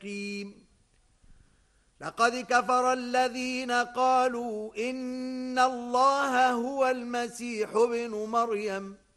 مستقيم. لقد كفر الذين قالوا إن الله هو المسيح ابن مريم